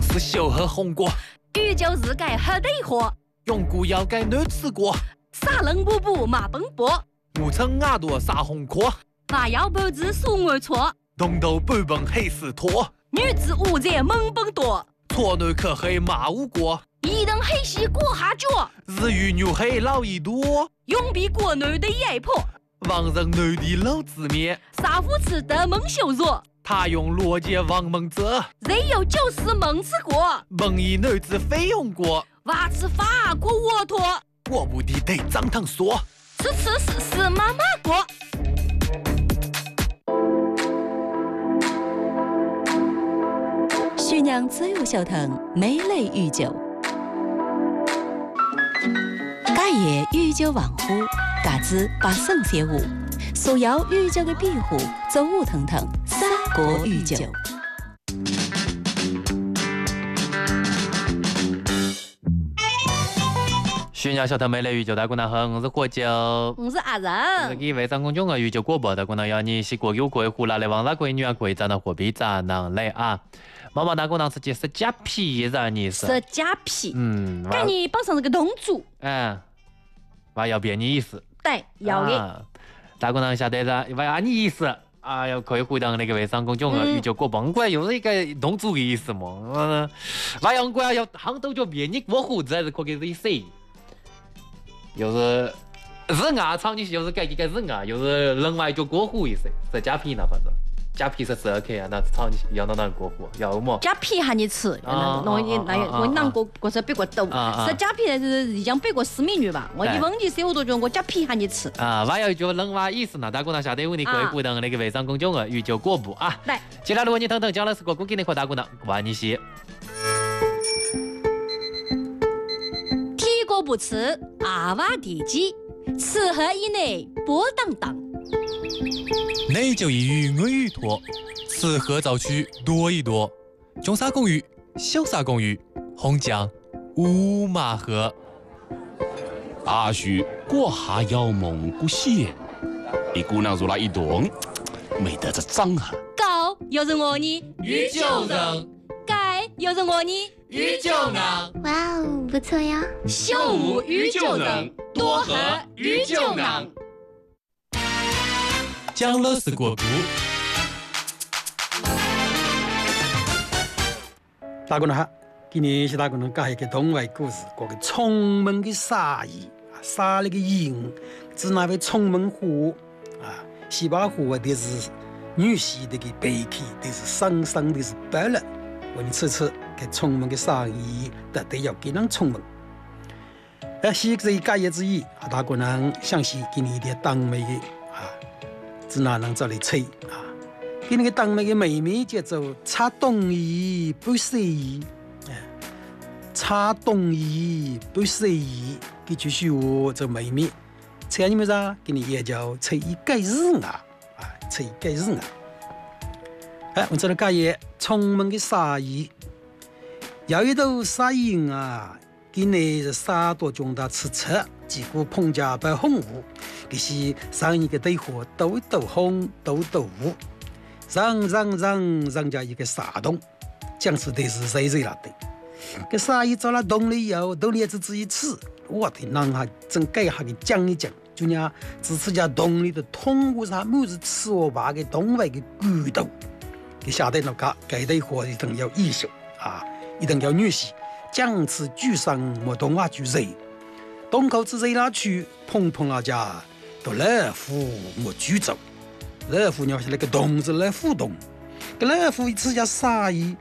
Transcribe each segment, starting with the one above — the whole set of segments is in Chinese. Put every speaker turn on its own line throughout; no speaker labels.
是小喝红果，
宇宙日改喝得火，
永固要改男吃过，
撒冷布布马奔波，
五层牙朵撒红壳，
娃要脖子数耳错，
东头半本黑死拖，
女子五在猛奔多，
错男可黑马无过，
一等黑西过下脚，
日语牛黑老一多，
永比国女的压迫，
王人男的老子面，
杀父吃的蒙羞辱。
他用逻辑王蒙泽，
人有就是蒙吃过，
蒙一男子非用过，
娃吃法过沃托，
我不的得张堂说，
吃妈妈过。
徐娘最有小腾美类御酒，家业御酒王府，嘎子把圣写舞，所有御酒的庇护，走舞腾腾，三国御酒。
徐娘小腾美类御酒，大姑娘好，我是喝酒，
我是阿
这
仁。
个卫生公众号御酒广播，大姑娘要你是国有贵湖拿来王大贵女儿贵咱的货币咱能来啊！毛毛大姑娘是解释假皮让你是
是假皮，
看
你绑上这个动作，
娃要变你意思，
对，要的。
大姑娘晓得的，娃要你意思。可以回到那个微商公众号御酒过崩过来，又是一个动作的意思嘛。娃要过来要夯豆角变你过胡子还是可给自己洗，又是人啊，唱你又是改人啊，又是人外就过胡意思，是假皮呢，反正。假皮是12K 啊，那炒你要到哪过户？要么
假皮喊你吃，我难过是别个抖，是假皮是已经别个私密女吧？我一问你生活多久，我假皮喊你吃。
娃有一句人话意思呢，大姑娘晓得问你可以回到那个微商公众号御酒过补啊。
来，
接下来问你等等讲的是个古给你和大姑娘玩你些。
提过不吃，阿娃地鸡，吃喝以内波荡荡。
内就一鱼我鱼多，吃喝早去多一多。中沙公鱼，小沙公鱼，红酱五马河。
阿叔过下要蒙古蟹，一姑娘入了一顿，没得这脏啊。
高又是我呢，
御酒人，
盖又是我呢，
御酒人。
哇哦，不错呀！
秀舞御酒人，多喝御酒人。
讲了是国故。
大姑娘好，今年是大姑娘讲一个童话故事，叫个聪明的鲨鱼，鲨那个鹰，指那位聪明虎西巴虎的是女婿的个背气，的是生生的是白了。我你吃吃，个聪明的鲨鱼，到底要给人聪明。是这一家业之一，大姑娘相信给你一点当妹的只哪能这里吹给那个当妹的妹妹叫做擦东衣不洗衣，擦东衣不洗衣，给句句话这妹妹，猜你们啥？给你也叫吹一个人吹一个人我这里讲也聪明的鲨鱼，有一头鲨鱼给你是沙多中的吃吃，结果碰见白红雾，这是上一个对火抖抖红抖抖雾，让家一个沙洞，讲是的是谁了的。这鲨鱼走了洞里以后，洞里自己吃，我的让他真给他给讲一讲，就呢，只是家洞里的动物啥么子吃我把个洞外的骨头，给下得那个给对火一定要艺术一定要女婿。将此举上莫动举人，洞口子人那去碰那家都来福莫举走，来福鸟是那个洞子来福洞，个来福一次家鲨鱼，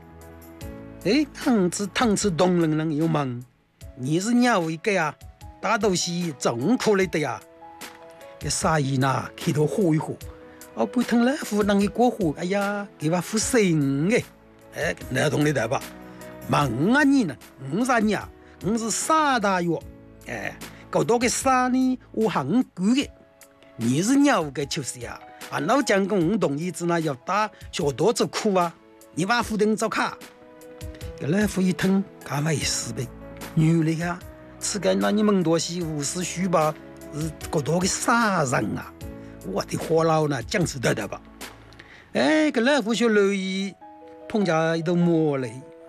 汤吃洞人有忙，你是鸟一个大都是种苦来的个鲨鱼开头火一火，不疼来福能一过火，哎呀，给把福生那懂的对吧？忙你呢？啥你我是沙大药，搞到个沙呢，我很贵的。你是鸟个就是老讲跟同意子要打小多做苦你把负担走卡，来福一疼，干嘛意思呗？女的吃个那你们多西50虚吧，是搞到个沙人我的火老呢，讲是对的吧？个来福小留意碰见一头魔雷。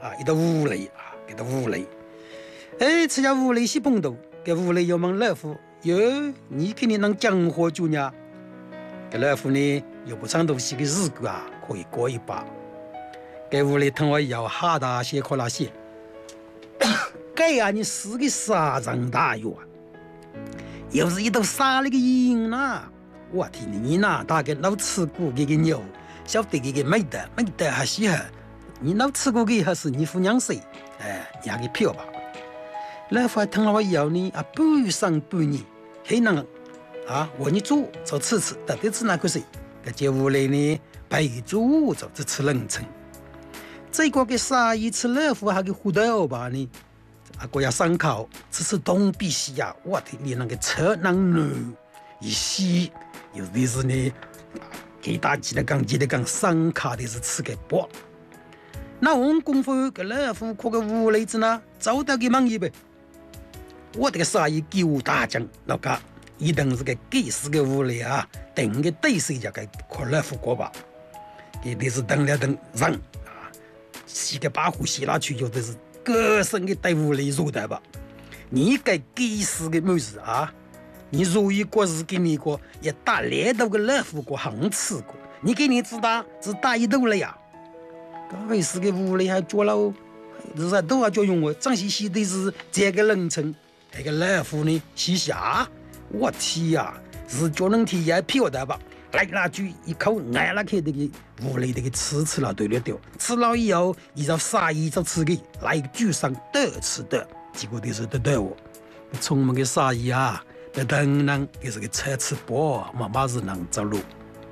啊，一道狐狸啊，一道狐狸。哎，吃下狐狸西碰头，给狐狸又问老虎：哟，你肯定能讲话主呢？给老虎呢，又不长东西的日子啊，可以过一把。给狐狸疼我以后，哈达些可那些。该啊，你是个杀人大药，又是一头杀了个鹰呐！我听你那大概老吃过这个牛，晓得这个没得还稀罕。你老吃过的还是你父娘谁？哎，也给票吧。老虎疼了我以后呢，啊，半生半年，还能啊，我你做就吃，到底是哪个谁？这结狐狸呢，陪煮就只吃冷称。这个给杀一次老虎还给糊到吧呢？啊，我要上考，吃东比西呀！我的你那个车能牛一洗，有的是呢，给大记得讲，上考的是吃个饱。那我们功夫给老虎可个无雷子呢，找到个忙一呗。我这个杀一给我大将，老家一定是个给死个无雷啊，等个对手就给可老虎过吧。给的是等了等让啊，洗个把火洗下去，有的是。个身的队伍里入的吧，你该给死的模式啊！你如一个是给你个也打猎头个老虎个横刺过，你给你只打一头了呀！刚开始个屋里还做了，是都要做用我，张西西的是这个冷称，那个老虎呢西下，我天呀，是就能体验漂的吧？来那就一口挨了去，这个屋里这个吃了对了掉，吃了以后，依照杀意就吃给来一个沮丧得吃的，结果的是得对我，充满个杀意啊！那当然也是个菜吃饱，马是能走路。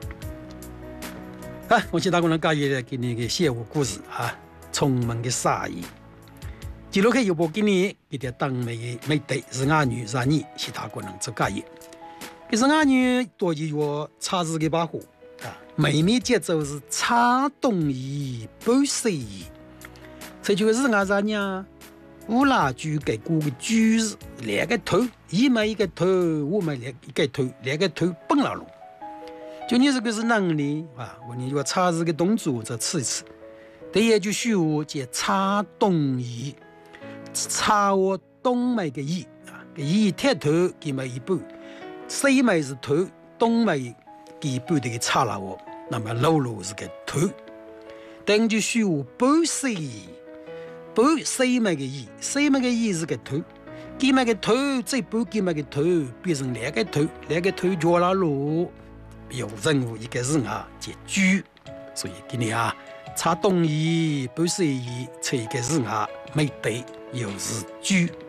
啊，我去打工人家也给你个写个故事啊，充满个杀意。记录开有部给你给点当没得是俺女是俺你其他工人做家业。可是俺女多一个插日的把火啊，每年节奏是插东移不西移，这就是俺啥呢？乌拉举给过个举是两个头，一买一个头，我买一个头，两个头蹦了路。就你这个是能力啊，我你要插日的动作再吃一次。第一句虚话叫插东移，插我东买个移啊，个移抬头给买一半。西面是头，东面给半的给插了我，那么路路是个头。等就虚话半西，半西面个意，西面个意是个头，给那个头再半给那个头变成两个头叫了路，有任务一个人啊叫猪，所以给你啊插东移半西移，这一个人啊没得又是猪。